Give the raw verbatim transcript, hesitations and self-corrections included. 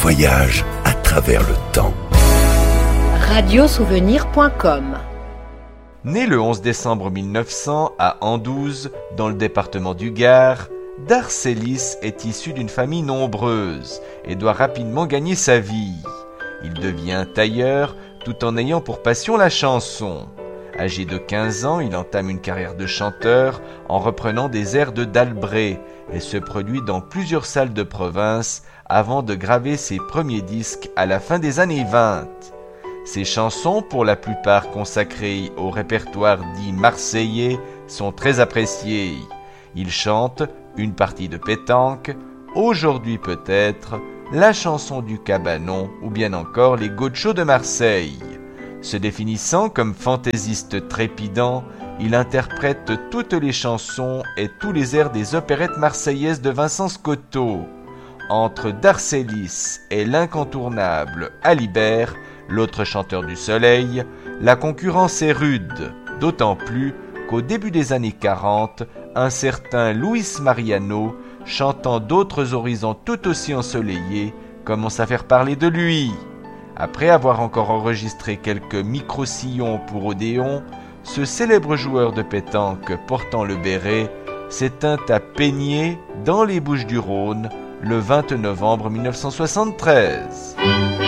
voyage à travers le temps. radiosouvenir point com. Né le onze décembre mille neuf cents à Anduze, dans le département du Gard, Darcélis est issu d'une famille nombreuse et doit rapidement gagner sa vie. Il devient tailleur tout en ayant pour passion la chanson. Âgé de quinze ans, il entame une carrière de chanteur en reprenant des airs de Dalbré et se produit dans plusieurs salles de province avant de graver ses premiers disques à la fin des années vingt. Ses chansons, pour la plupart consacrées au répertoire dit marseillais, sont très appréciées. Il chante une partie de pétanque, aujourd'hui peut-être, la chanson du cabanon ou bien encore les gauchos de Marseille. Se définissant comme fantaisiste trépidant, il interprète toutes les chansons et tous les airs des opérettes marseillaises de Vincent Scotto. Entre Darcélis et l'incontournable Alibert, l'autre chanteur du Soleil, la concurrence est rude, d'autant plus qu'au début des années quarante, un certain Luis Mariano, chantant d'autres horizons tout aussi ensoleillés, commence à faire parler de lui. Après avoir encore enregistré quelques micro-sillons pour Odéon, ce célèbre joueur de pétanque portant le béret s'éteint à Peigné, dans les Bouches-du-Rhône, le vingt novembre mille neuf cent soixante-treize.